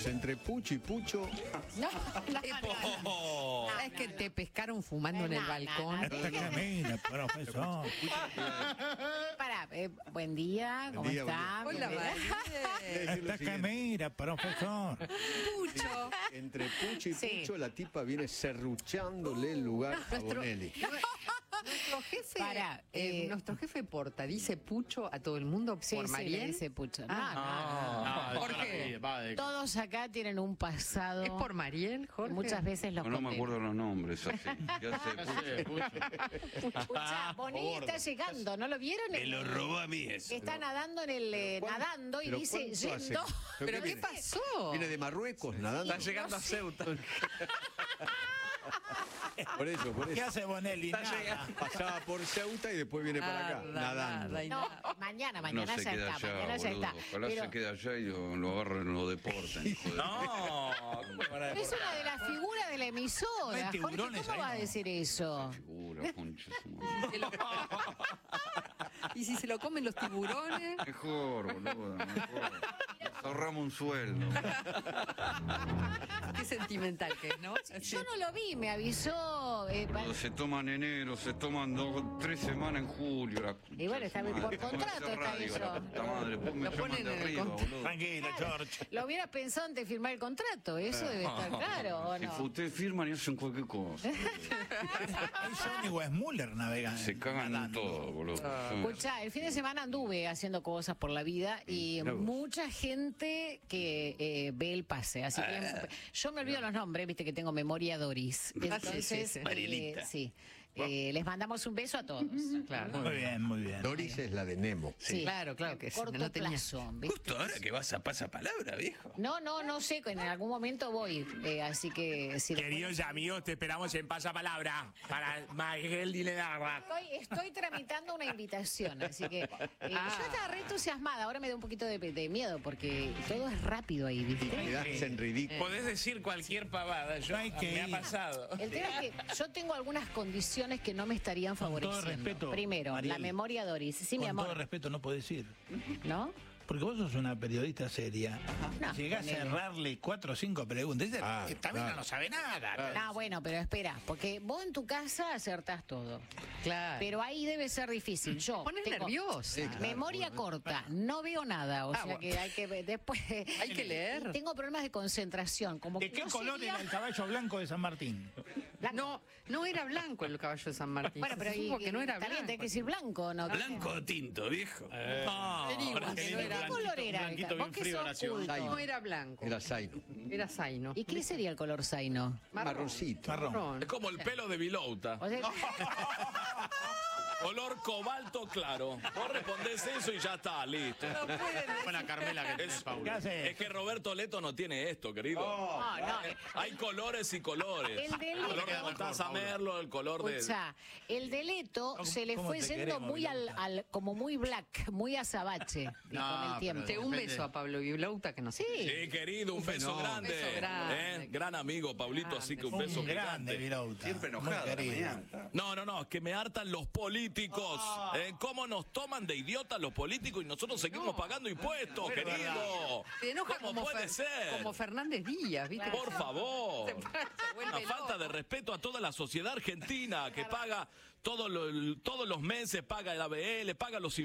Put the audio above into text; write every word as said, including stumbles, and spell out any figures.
tenemos entre Pucho y Pucho. No, no, no, Oh. no. Es que te pescaron fumando en el No, balcón. no, no. Esta camina, profesor. Pará, eh, buen día, ¿cómo Buen día, está? Hola, Bienvenida. María. Esta camina, profesor. Pucho. Entre Pucho y Sí. Pucho, la tipa viene serruchándole el lugar a Nuestro, Bonelli. nuestro jefe, Pará, eh, eh, nuestro jefe Porta dice Pucho a todo el mundo Sí, por sí, Mariel. le dice Pucho. No, Ah, no, ¿por qué? Todos acá tienen un pasado. ¿Es por Mariel, Jorge? Muchas veces los No, no me condenan. acuerdo los nombres así. Ya sé, Escuchá, Bonelli está llegando, ¿no lo vieron? me lo robó a mí eso. Está nadando en el eh, ¿Cuán- nadando y pero dice cuánto hace? yendo. ¿Pero qué viene? pasó? Viene de Marruecos, nadando. Está llegando a Ceuta. Por eso, por ¿Qué eso. hace Bonelli? Nada. Pasaba por Ceuta y después viene para acá, Nada, nadando. nada y No, nada. mañana, No mañana se ya queda está, allá, mañana ya boludo. está. Ojalá Pero se quede allá y lo, lo agarren y lo deporten. hijo de- No. ¿cómo van a es una de las figuras de la No emisora. hay Jorge, tiburones ¿cómo ahí, va a no. decir eso? Figura, concha su madre. Se lo- ¿Y si se lo comen los tiburones? Mejor, boludo, mejor. Nos ahorramos un sueldo. Qué sentimental que es, ¿no? Yo no lo vi, me avisó. eh, pa- Cuando se toman enero, se toman dos, tres semanas en julio. La Y bueno, está bien, por concha de su contrato madre. está Radio, eso. la puta madre, después me Lo llaman ponen de en el arriba, contrato. boludo. Tranquilo, George. Lo hubieras pensado antes de firmar el contrato, eso debe estar claro, ¿o Si no? ustedes firman y hacen cualquier cosa. Hay Johnny Westmuller navegando. Se cagan en nadando. todo, boludo. Escuchá, el fin de semana anduve haciendo cosas por la vida y Mirá vos. mucha gente que eh, ve el pase. Así que yo me olvido los nombres, viste que tengo memoria Doris. Entonces, sí, sí. eh, Marielita. sí. Eh, les mandamos un beso a todos. Claro. Muy bien, muy bien. Doris es la de Nemo. Sí. Claro, claro que sí, Corto no tenía- plazo. ¿viste? Justo ahora que vas a pasapalabra, viejo. No, no, no sé, en algún momento voy. eh, así que si Queridos amigos, te esperamos en Pasapalabra para Miguel Dilenarra. Estoy, estoy tramitando una invitación, así que eh, Ah. yo estaba re entusiasmada. Ahora me da un poquito de, de miedo porque todo es rápido ahí, ¿viste? Quedás en ridículo. Podés decir cualquier pavada. Yo, No hay que me ha ir. pasado. El tema es que yo tengo algunas condiciones que no me estarían Con todo favoreciendo. respeto, Primero, Mariel. la memoria Doris. Sí, mi Con todo amor. respeto, no puedes ir. ¿No? Porque vos sos una periodista seria. No, Llegás a ponele. errarle cuatro o cinco preguntas. Ella Ah, también claro. no sabe nada. Ah, bueno, pero espera, porque vos en tu casa acertás todo. Claro. Pero ahí debe ser difícil. Yo Pones tengo nerviosa. Sí, claro. memoria corta, no veo nada, o Ah, sea bueno. que hay que ver después. Hay que leer. Y tengo problemas de concentración. Como ¿De que qué no color sería- era el caballo blanco de San Martín? Blanco. No, no era blanco el caballo de San Martín. Bueno, pero Se y- supo que no era está bien, blanco. tenés que decir blanco, ¿no? Blanco o tinto, viejo. No, Averigua ahora que qué no lindo, era- ¿Qué color era? blanquito Vos bien que frío sos nació. culto. No era blanco. Era Zaino. Era Zaino. ¿Y qué sería el color zaino? Marroncito. Marrón. Marrón. Es como el pelo de Vilouta. O sea, Olor cobalto claro. Vos respondés eso y ya está, listo. Buena Carmela que tenés, Es, Paulo. ¿Qué hace? es que Roberto Leto no tiene esto, querido. no, no. eh, Hay colores y colores. El de El color de Leto. Mostaza Merlo, el color de... Escuchá, el de Leto ¿Cómo- se le cómo fue te yendo queremos, muy al, Violeta? al- como muy black, muy azabache con el tiempo. Che, un beso a Pablo Violauta que no sé. Sí. Sí, querido, un beso fenómeno. grande. Un beso grande. ¿Eh? Gran amigo, Pablito, así que un Un beso grande, gigante. Virouta. Siempre enojado, Muy querido. mañana. No, no, no, es que me hartan los políticos. ¿Eh? ¿Cómo nos toman de idiotas los políticos y nosotros seguimos pagando impuestos, querido? Se enoja ¿Cómo como, puede Fer- ser? como Fernández Díaz, ¿viste? Por favor. Se pone- se vuelve Una falta loco. de respeto a toda la sociedad argentina que paga todo lo- todos los meses, paga el A B L, paga los